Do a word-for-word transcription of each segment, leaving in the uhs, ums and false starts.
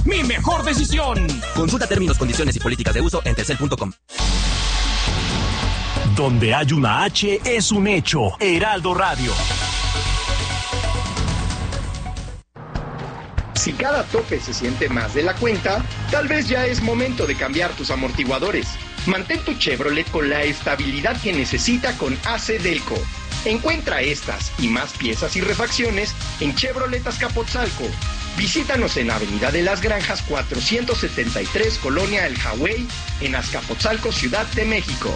mi mejor decisión. Consulta términos, condiciones y políticas de uso en telcel punto com. Donde hay una H es un hecho. Heraldo Radio. Si cada tope se siente más de la cuenta, tal vez ya es momento de cambiar tus amortiguadores. Mantén tu Chevrolet con la estabilidad que necesita con A C Delco. Encuentra estas y más piezas y refacciones en Chevrolet Azcapotzalco. Visítanos en Avenida de las Granjas cuatrocientos setenta y tres, Colonia El Hawái, en Azcapotzalco, Ciudad de México.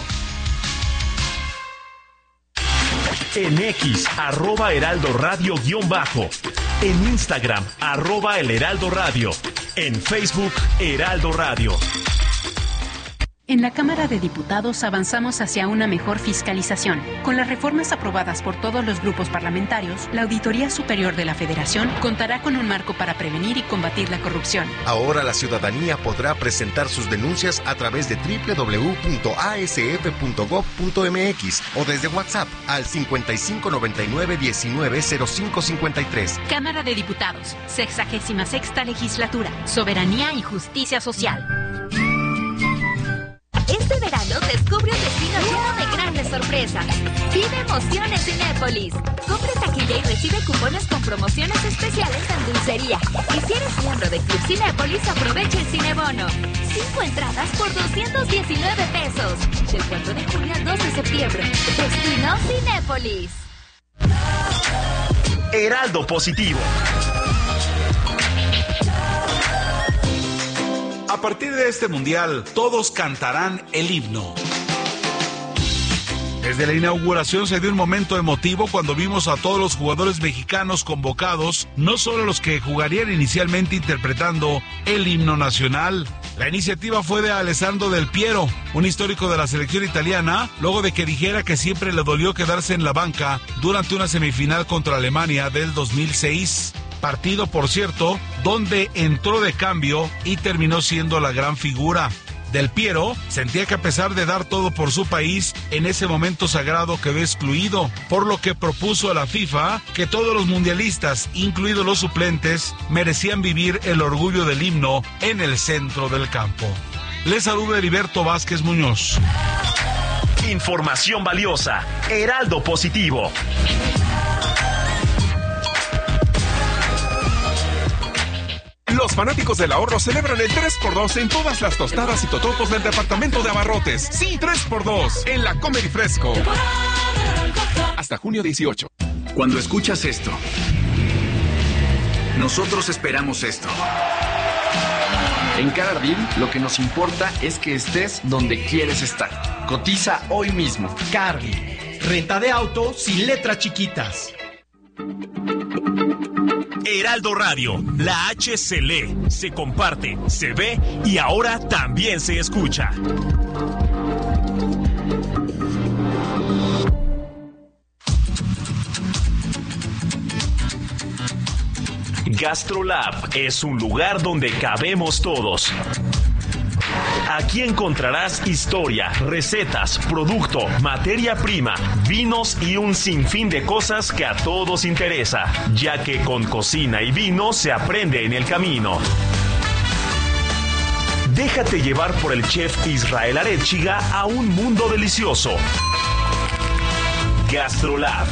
En X, arroba Heraldo Radio guión bajo. En Instagram, arroba El Heraldo Radio. En Facebook, Heraldo Radio. En la Cámara de Diputados avanzamos hacia una mejor fiscalización. Con las reformas aprobadas por todos los grupos parlamentarios, la Auditoría Superior de la Federación contará con un marco para prevenir y combatir la corrupción. Ahora la ciudadanía podrá presentar sus denuncias a través de doble u doble u doble u punto a s f punto gob punto m x o desde WhatsApp al cincuenta y cinco noventa y nueve diecinueve cero cinco cincuenta y tres. Cámara de Diputados, sexagésima sexta Legislatura, Soberanía y Justicia Social. Este verano descubre un destino lleno de grandes sorpresas. Vive emoción en Cinépolis. Compra taquilla y recibe cupones con promociones especiales en dulcería. Y si eres miembro de Club Cinépolis, aprovecha el Cinebono. Cinco entradas por doscientos diecinueve pesos. Del cuatro de junio al dos de septiembre. Destino Cinépolis. Heraldo Positivo. A partir de este mundial, todos cantarán el himno. Desde la inauguración se dio un momento emotivo cuando vimos a todos los jugadores mexicanos convocados, no solo los que jugarían inicialmente interpretando el himno nacional. La iniciativa fue de Alessandro Del Piero, un histórico de la selección italiana, luego de que dijera que siempre le dolió quedarse en la banca durante una semifinal contra Alemania del dos mil seis. Partido, por cierto, donde entró de cambio y terminó siendo la gran figura. Del Piero sentía que a pesar de dar todo por su país, en ese momento sagrado quedó excluido, por lo que propuso a la FIFA que todos los mundialistas, incluidos los suplentes, merecían vivir el orgullo del himno en el centro del campo. Les saluda Heriberto Vázquez Muñoz. Información valiosa. Heraldo Positivo. Los fanáticos del ahorro celebran el tres por dos en todas las tostadas y totopos del departamento de abarrotes. Sí, tres por dos en la Comer y Fresco. Hasta junio dieciocho. Cuando escuchas esto, nosotros esperamos esto. En Cardil, lo que nos importa es que estés donde quieres estar. Cotiza hoy mismo. Cardil, renta de auto sin letras chiquitas. Heraldo Radio, la H se lee, se comparte, se ve y ahora también se escucha. GastroLab es un lugar donde cabemos todos. Aquí encontrarás historia, recetas, producto, materia prima, vinos y un sinfín de cosas que a todos interesa, ya que con cocina y vino se aprende en el camino. Déjate llevar por el chef Israel Arechiga a un mundo delicioso. GastroLab.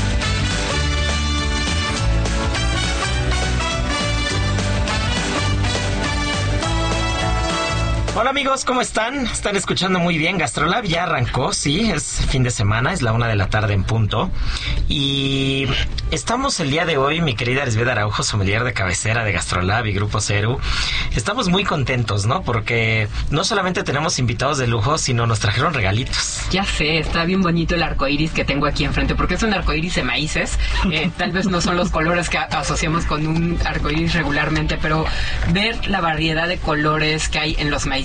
Hola amigos, ¿cómo están? Están escuchando muy bien. GastroLab ya arrancó, sí, es fin de semana, es la una de la tarde en punto. Y estamos el día de hoy, mi querida Lisbeth Araujo, sommelier de cabecera de GastroLab y Grupo Ceru. Estamos muy contentos, ¿no? Porque no solamente tenemos invitados de lujo, sino nos trajeron regalitos. Ya sé, está bien bonito el arcoíris que tengo aquí enfrente, porque es un arcoíris de maíces. Eh, tal vez no son los colores que asociamos con un arcoíris regularmente, pero ver la variedad de colores que hay en los maíces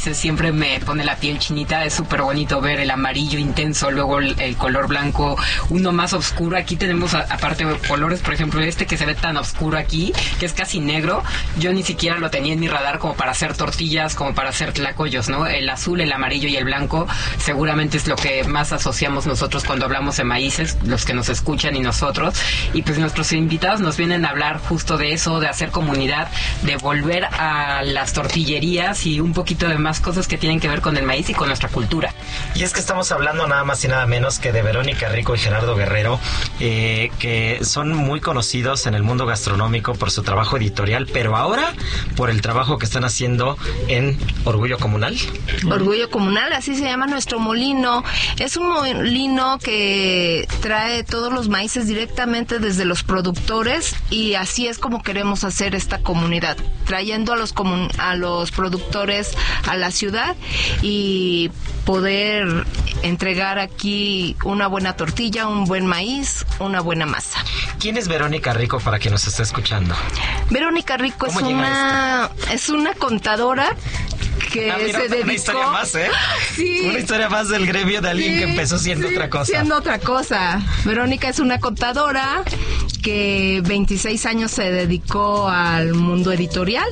maíces siempre me pone la piel chinita. Es súper bonito ver el amarillo intenso, luego el, el color blanco, uno más oscuro. Aquí tenemos a, aparte colores, por ejemplo, este que se ve tan oscuro aquí, que es casi negro. Yo ni siquiera lo tenía en mi radar como para hacer tortillas, como para hacer tlacoyos, ¿no? El azul, el amarillo y el blanco seguramente es lo que más asociamos nosotros cuando hablamos de maíces, los que nos escuchan y nosotros. Y pues nuestros invitados nos vienen a hablar justo de eso, de hacer comunidad, de volver a las tortillerías y un poquito de más cosas que tienen que ver con el maíz y con nuestra cultura. Y es que estamos hablando nada más y nada menos que de Verónica Rico y Gerardo Guerrero, eh, que son muy conocidos en el mundo gastronómico por su trabajo editorial, pero ahora por el trabajo que están haciendo en Orgullo Comunal. Orgullo Comunal, así se llama nuestro molino. Es un molino que trae todos los maíces directamente desde los productores, y así es como queremos hacer esta comunidad, trayendo a los comun- a los productores a la ciudad y poder entregar aquí una buena tortilla, un buen maíz, una buena masa. ¿Quién es Verónica Rico para quien nos está escuchando? Verónica Rico es una es una contadora que ah, mira, se dedicó... Una historia más, ¿eh? Sí. Una historia más del gremio de alguien sí, que empezó siendo sí, otra cosa. Siendo otra cosa. Verónica es una contadora que veintiséis años se dedicó al mundo editorial,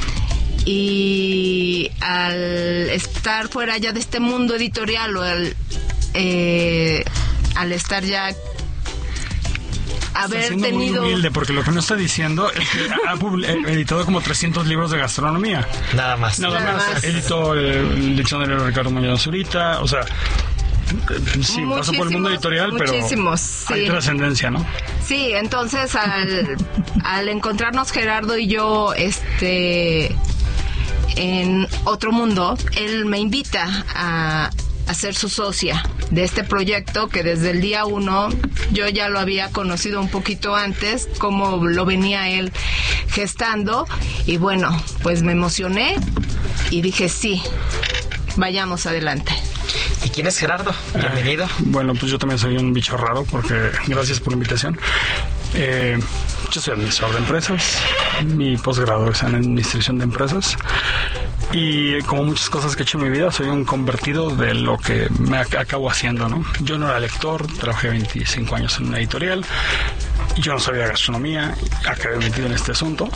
y al estar fuera ya de este mundo editorial, o al, eh, al estar ya haber está tenido... muy humilde, porque lo que no está diciendo es que ha publi- editado como trescientos libros de gastronomía. Nada más. Nada, Nada más. más. Editó el, el diccionario de Ricardo Muñoz Zurita, o sea... Sí, pasó por el mundo editorial, pero sí. hay trascendencia, ¿no? Sí, entonces al, al encontrarnos Gerardo y yo este en otro mundo, él me invita a, a ser su socia de este proyecto, que desde el día uno yo ya lo había conocido un poquito antes, cómo lo venía él gestando, y bueno, pues me emocioné y dije sí, vayamos adelante. ¿Y quién es Gerardo? Bienvenido. Eh, bueno, pues yo también soy un bicho raro, porque gracias por la invitación. Eh, yo soy administrador de empresas, mi posgrado es en administración de empresas, y como muchas cosas que he hecho en mi vida, soy un convertido de lo que me ac- acabo haciendo, ¿no? Yo no era lector, trabajé veinticinco años en una editorial, yo no sabía gastronomía, acabé metido en este asunto,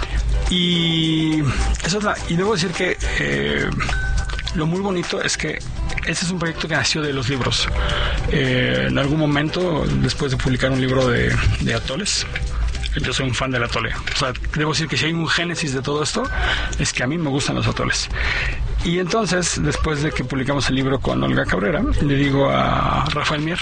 y eso es la, y debo decir que eh, lo muy bonito es que este es un proyecto que nació de los libros. Eh, en algún momento, después de publicar un libro de, de atoles, yo soy un fan del atole. O sea, debo decir que si hay un génesis de todo esto, es que a mí me gustan los atoles. Y entonces, después de que publicamos el libro con Olga Cabrera, le digo a Rafael Mier,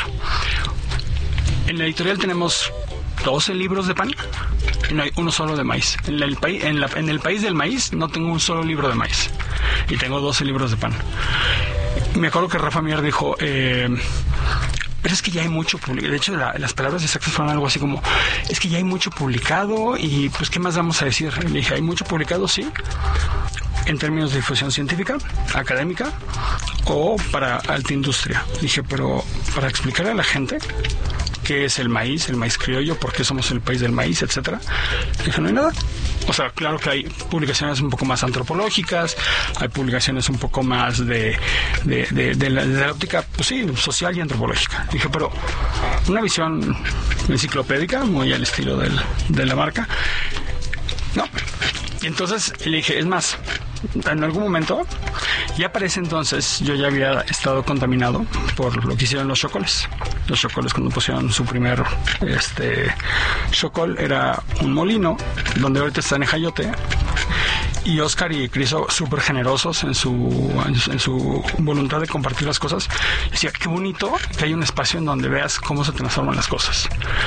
en la editorial tenemos doce libros de pan y no hay uno solo de maíz. En el, país, en, la, en el país del maíz no tengo un solo libro de maíz y tengo doce libros de pan. Me acuerdo que Rafa Mier dijo, eh, pero es que ya hay mucho publicado. De hecho, la, las palabras exactas fueron algo así como, es que ya hay mucho publicado y pues ¿qué más vamos a decir? Le dije, ¿hay mucho publicado? Sí. En términos de difusión científica, académica o para alta industria. Dije, pero para explicarle a la gente qué es el maíz, el maíz criollo, por qué somos el país del maíz, etcétera. Dije, no hay nada. O sea, claro que hay publicaciones un poco más antropológicas, hay publicaciones un poco más de, de, de, de, la, de la óptica, pues sí, social y antropológica. Dije, pero una visión enciclopédica, muy al estilo del, de la marca, no. Y entonces le dije, es más, en algún momento, ya para ese entonces yo ya había estado contaminado por lo que hicieron los chocoles. Los chocoles, cuando pusieron su primer este chocol, era un molino donde ahorita está en Ejayote, y Oscar y Criso, súper generosos en su, en su en su voluntad de compartir las cosas, decía, qué bonito que hay un espacio en donde veas cómo se transforman las cosas.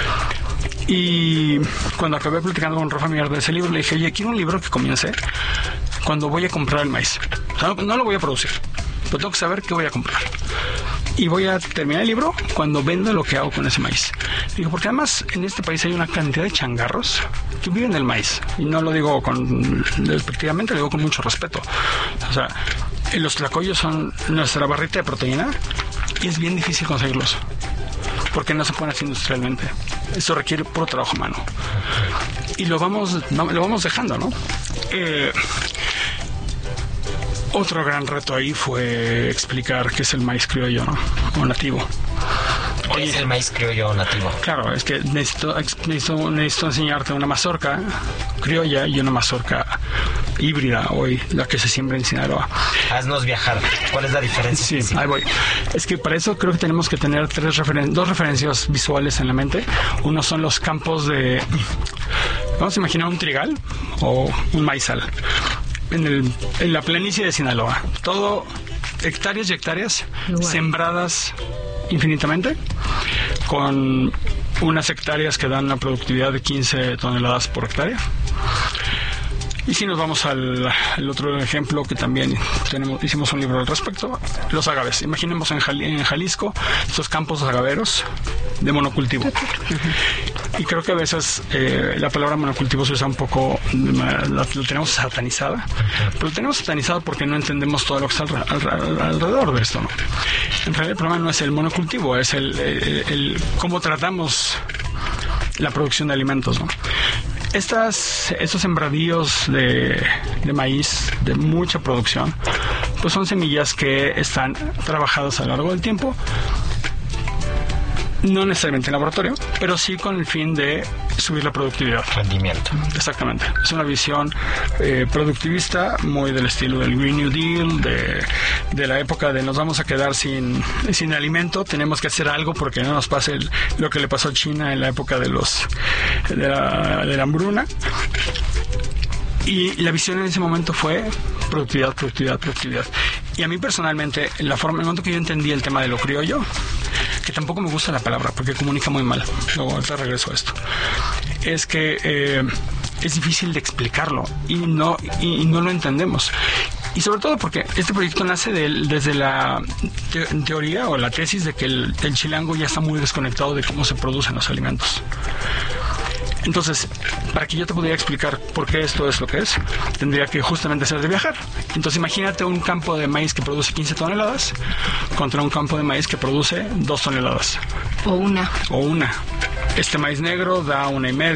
Y cuando acabé platicando con Rafa Mier de ese libro, le dije, oye, quiero un libro que comience cuando voy a comprar el maíz. O sea, no, no lo voy a producir, pero tengo que saber qué voy a comprar. Y voy a terminar el libro cuando venda lo que hago con ese maíz. Digo, porque además en este país hay una cantidad de changarros que viven del maíz. Y no lo digo con despectivamente, lo digo con mucho respeto. O sea, los tlacoyos son nuestra barrita de proteína y es bien difícil conseguirlos, porque no se pueden hacer industrialmente. Eso requiere puro trabajo humano. Y lo vamos, lo vamos dejando, ¿no? Eh, Otro gran reto ahí fue explicar qué es el maíz criollo, ¿no? O nativo. ¿Qué es el maíz criollo nativo? Claro, es que necesito, necesito, necesito enseñarte una mazorca criolla y una mazorca híbrida hoy, la que se siembra en Sinaloa. Haznos viajar. ¿Cuál es la diferencia? Sí, ahí voy. Es que para eso creo que tenemos que tener tres referen- dos referencias visuales en la mente. Uno son los campos de... Vamos a imaginar un trigal o un maizal en, el, en la planicie de Sinaloa. Todo hectáreas y hectáreas wow. sembradas infinitamente, con unas hectáreas que dan una productividad de quince toneladas por hectárea. Y si nos vamos al, al otro ejemplo que también tenemos, hicimos un libro al respecto, los agaves. Imaginemos en, Jal, en Jalisco estos campos agaveros de monocultivo. Y creo que a veces eh, la palabra monocultivo se usa un poco, la, lo tenemos satanizada, pero lo tenemos satanizado porque no entendemos todo lo que está al, al, al, alrededor de esto, ¿no? En realidad el problema no es el monocultivo, es el, el, el cómo tratamos la producción de alimentos, ¿no? Estas, estos sembradíos de, de maíz de mucha producción, pues son semillas que están trabajadas a lo largo del tiempo, no necesariamente en laboratorio, pero sí con el fin de subir la productividad. Rendimiento. Exactamente. Es una visión eh, productivista, muy del estilo del Green New Deal, de, de la época de nos vamos a quedar sin, sin alimento, tenemos que hacer algo porque no nos pase el, lo que le pasó a China en la época de los de la, de la hambruna. Y la visión en ese momento fue productividad, productividad, productividad. Y a mí personalmente, la forma, el momento que yo entendí el tema de lo criollo, que tampoco me gusta la palabra porque comunica muy mal, luego ahorita regreso a esto, es que eh, es difícil de explicarlo y no, y, y no lo entendemos. Y sobre todo porque este proyecto nace de, desde la te, teoría o la tesis de que el, el chilango ya está muy desconectado de cómo se producen los alimentos. Entonces, para que yo te pudiera explicar por qué esto es lo que es, tendría que justamente ser de viajar. Entonces, imagínate un campo de maíz que produce quince toneladas contra un campo de maíz que produce dos toneladas. O una. O una. Este maíz negro da una y media.